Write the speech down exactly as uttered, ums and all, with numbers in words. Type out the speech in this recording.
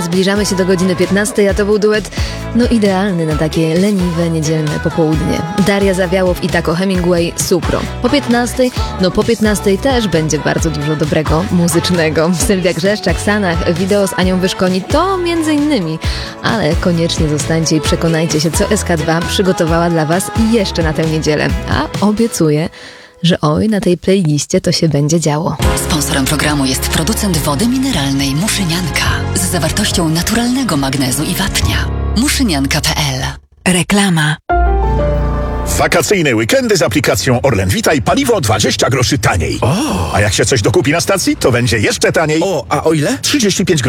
zbliżamy się do godziny piętnastej, a to był duet, no idealny na takie leniwe, niedzielne popołudnie. Daria Zawiałow i Taco Hemingway, Supro. Po piętnastej, no po piętnastej też będzie bardzo dużo dobrego, muzycznego. Sylwia Grzeszczak, Sanach, wideo z Anią Wyszkoni, to między innymi. Ale koniecznie zostańcie i przekonajcie się, co S K dwa przygotowała dla Was jeszcze na tę niedzielę. A obiecuję, że oj, na tej playliście to się będzie działo. Sponsorem programu jest producent wody mineralnej Muszynianka z zawartością naturalnego magnezu i wapnia. muszynianka kropka p l. Reklama. Wakacyjne weekendy z aplikacją Orlen Vita i paliwo dwadzieścia groszy taniej. O! A jak się coś dokupi na stacji, to będzie jeszcze taniej. O, a o ile? trzydzieści pięć groszy.